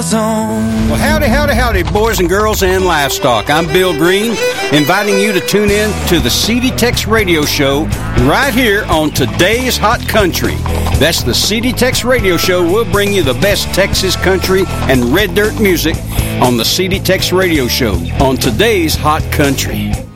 zone. Well, howdy, howdy, howdy, boys and girls and livestock. I'm Bill Green, inviting you to tune in to the CD Tex Radio Show right here on Today's Hot Country. That's the CD Tex Radio Show. We'll bring you the best Texas country and red dirt music on the CD Tex Radio Show on Today's Hot Country.